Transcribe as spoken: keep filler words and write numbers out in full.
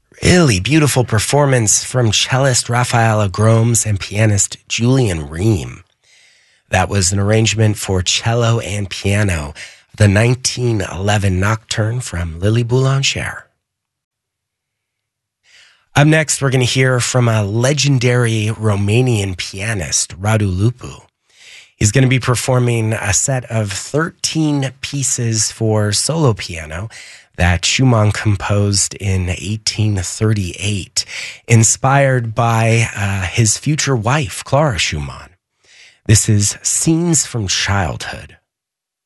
Really beautiful performance from cellist Raphael Groms and pianist Julian Ream. That was an arrangement for cello and piano, the nineteen eleven Nocturne from Lily Boulanger. Up next, we're going to hear from a legendary Romanian pianist, Radu Lupu. He's going to be performing a set of thirteen pieces for solo piano that Schumann composed in eighteen thirty-eight, inspired by uh, his future wife, Clara Schumann. This is Scenes from Childhood.